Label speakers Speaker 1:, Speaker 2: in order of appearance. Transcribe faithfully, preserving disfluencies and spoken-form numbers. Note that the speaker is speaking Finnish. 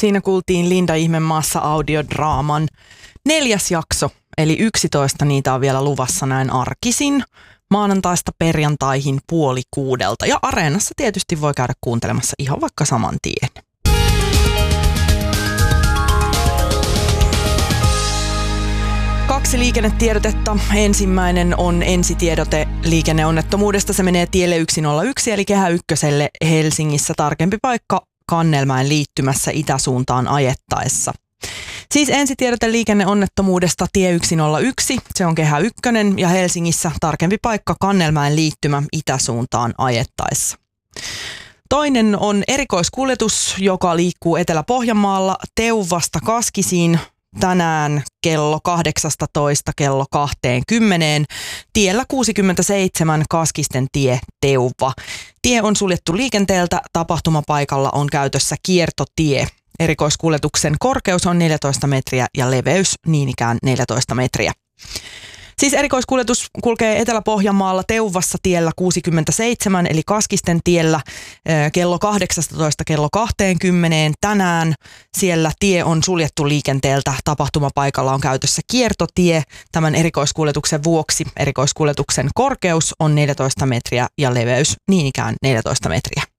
Speaker 1: Siinä kuultiin Linda Ihmemaassa audiodraaman neljäs jakso, eli yksitoista niitä on vielä luvassa näin arkisin maanantaista perjantaihin puoli kuudelta. Ja Areenassa tietysti voi käydä kuuntelemassa ihan vaikka saman tien. Kaksi liikennetiedotetta. Ensimmäinen on ensitiedote liikenneonnettomuudesta. Se menee tielle yksi nolla yksi eli Kehä Ykköselle Helsingissä. Tarkempi paikka Kannelmäen liittymässä itäsuuntaan ajettaessa. Siis ensitiedote liikenneonnettomuudesta tie yksi nolla yksi, se on Kehä Ykkönen ja Helsingissä tarkempi paikka Kannelmäen liittymä itäsuuntaan ajettaessa. Toinen on erikoiskuljetus, joka liikkuu Etelä-Pohjanmaalla Teuvasta Kaskisiin tänään kello kahdeksastatoista kello kaksikymmentä tiellä kuusikymmentäseitsemän Kaskisten tie Teuva. Tie on suljettu liikenteeltä, tapahtumapaikalla on käytössä kiertotie. Erikoiskuljetuksen korkeus on neljätoista metriä ja leveys niin ikään neljätoista metriä. Siis erikoiskuljetus kulkee Etelä-Pohjanmaalla Teuvassa tiellä kuusikymmentäseitsemän eli Kaskisten tiellä kello kahdeksastatoista kello kaksikymmentä tänään. Siellä tie on suljettu liikenteeltä, tapahtumapaikalla on käytössä kiertotie. Tämän erikoiskuljetuksen vuoksi erikoiskuljetuksen korkeus on neljätoista metriä ja leveys niin ikään neljätoista metriä.